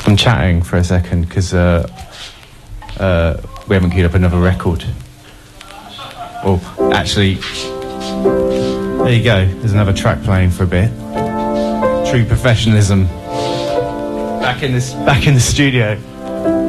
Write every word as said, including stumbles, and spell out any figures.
I'm chatting for a second because uh, uh, we haven't queued up another record. Well, actually, there you go. There's another track playing for a bit. True professionalism. Back in this, back in the studio.